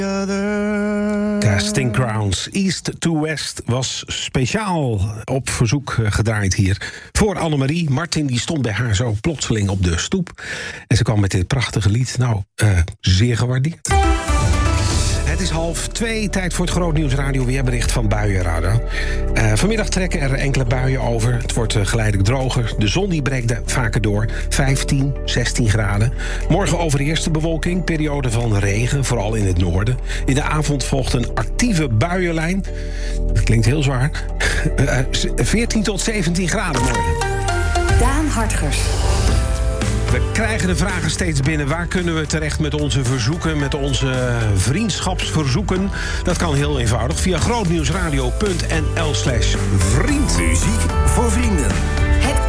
Casting Crowns, East to West, was speciaal op verzoek gedraaid hier. Voor Annemarie. Martin die stond bij haar zo plotseling op de stoep. En ze kwam met dit prachtige lied. Nou, zeer gewaardeerd. Het is 1:30, tijd voor het Grootnieuws Radio weerbericht van Buienradar. Vanmiddag trekken er enkele buien over. Het wordt geleidelijk droger. De zon die breekt vaker door. 15, 16 graden. Morgen overheerst de bewolking. Periode van regen, vooral in het noorden. In de avond volgt een actieve buienlijn. Dat klinkt heel zwaar. 14 tot 17 graden morgen. Daan Hartgers. We krijgen de vragen steeds binnen. Waar kunnen we terecht met onze verzoeken, met onze vriendschapsverzoeken? Dat kan heel eenvoudig via grootnieuwsradio.nl/vriend. Muziek voor vrienden.